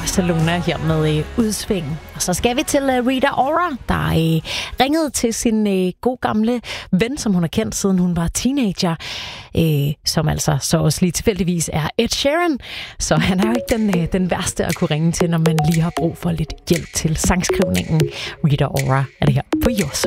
Barcelona her med udsving. Og så skal vi til Rita Ora, der ringede til sin god gamle ven, som hun har kendt siden hun var teenager, som altså så også lige tilfældigvis er Ed Sheeran. Så han er jo ikke den værste at kunne ringe til, når man lige har brug for lidt hjælp til sangskrivningen. Rita Ora er det her på Yoso.